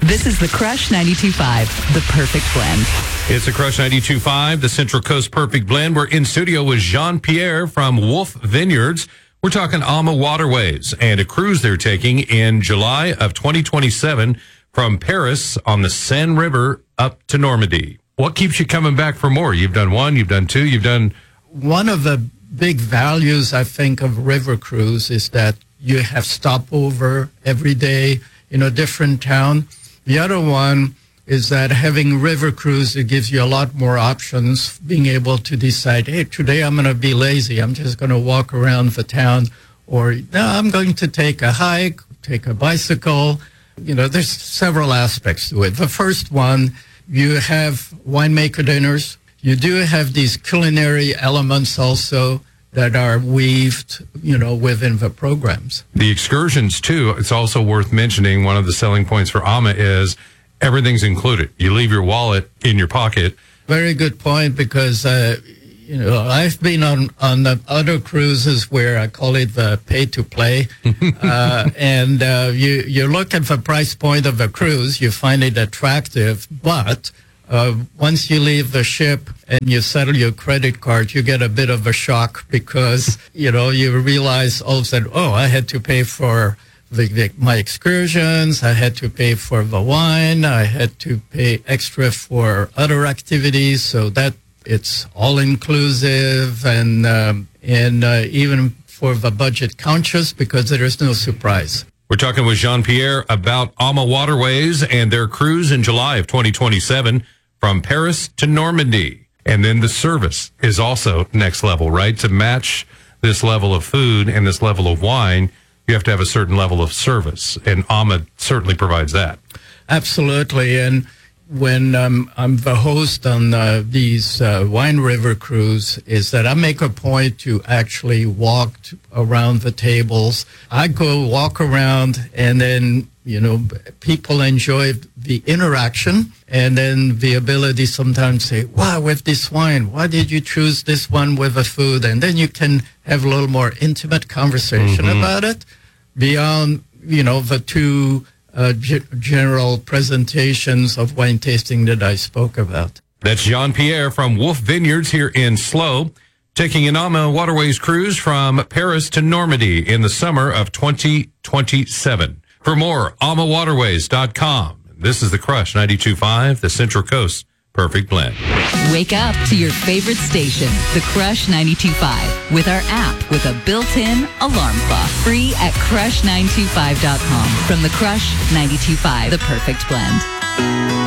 This is the Crush 92.5, the perfect blend. It's the Crush 92.5, the Central Coast Perfect Blend. We're in studio with Jean-Pierre from Wolf Vineyards. We're talking Ama Waterways and a cruise they're taking in July of 2027 from Paris on the Seine River up to Normandy. What keeps you coming back for more? You've done one, you've done two, you've done... One of the big values, I think, of river cruise is that you have stopover every day in a different town. The other one is that having river cruise, it gives you a lot more options, being able to decide, hey, today I'm going to be lazy. I'm just going to walk around the town, or no, I'm going to take a hike, take a bicycle. You know, there's several aspects to it. The first one, you have winemaker dinners. You do have these culinary elements also that are weaved, you know, within the programs. The excursions, too, it's also worth mentioning. One of the selling points for Ama is everything's included. You leave your wallet in your pocket. Very good point, because, you know, I've been on the other cruises where I call it the pay-to-play. And you look at the price point of a cruise, you find it attractive, but... once you leave the ship and you settle your credit card, you get a bit of a shock because, you know, you realize all of a sudden, oh, I had to pay for my excursions, I had to pay for the wine, I had to pay extra for other activities, so that it's all inclusive and even for the budget conscious because there is no surprise. We're talking with Jean-Pierre about Ama Waterways and their cruise in July of 2027 from Paris to Normandy. And then the service is also next level, right? To match this level of food and this level of wine, you have to have a certain level of service. And Ama certainly provides that. Absolutely. And when I'm the host on these Wine River cruise, is that I make a point to actually walk around the tables. I go walk around, and then, you know, people enjoy the interaction, and then the ability sometimes say, wow, with this wine, why did you choose this one with the food? And then you can have a little more intimate conversation about it beyond, you know, the two general presentations of wine tasting that I spoke about. That's Jean-Pierre from Wolf Vineyards here in SLO, taking an Ama Waterways cruise from Paris to Normandy in the summer of 2027. For more, amawaterways.com. This is the Crush 92.5, the Central Coast Perfect Blend. Wake up to your favorite station, the Crush 92.5, with our app with a built-in alarm clock. Free at crush925.com. From the Crush 92.5, the perfect blend.